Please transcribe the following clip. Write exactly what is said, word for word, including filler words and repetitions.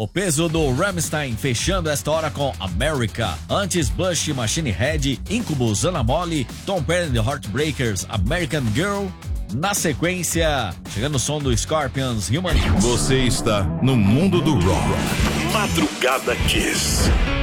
O peso do Rammstein fechando esta hora com America. Antes Bush, Machine Head, Incubus, Ana Mole, Tom Petty and the Heartbreakers, American Girl. Na sequência, chegando o som do Scorpions, Human. Você está no mundo do rock. Madrugada Kiss.